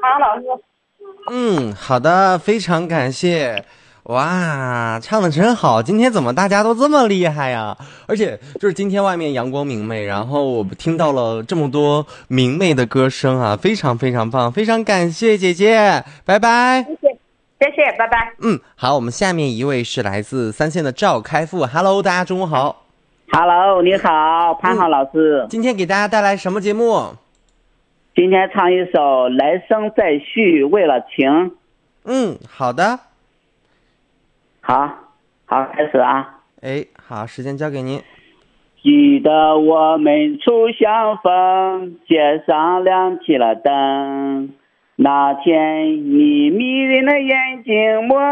好，老师。 好的，非常感谢。哇，唱的真好！今天怎么大家都这么厉害呀？而且就是今天外面阳光明媚，然后我听到了这么多明媚的歌声啊，非常非常棒，非常感谢姐姐，拜拜。 谢谢，谢谢，拜拜。 好，我们下面一位是来自三线的赵开复，Hello，大家中午好。 Hello，你好，潘浩老师。 今天给大家带来什么节目？ 今天唱一首《来生再续为了情》。 好的。 好，开始啊。 好，时间交给您。 记得我们初相逢，街上亮起了灯，那天你迷人的眼睛